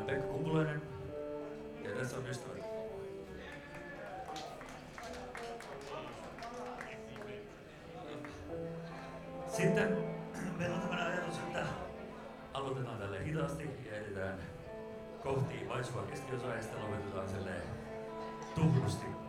Pekka Kumpulainen ja tässä on ystävät. Sitten meillä on tämmöinen ajatus, että aloitetaan tälleen hitaasti ja edetään kohti maisua keskiosaa ja sitten lopetetaan silleen tuhdusti.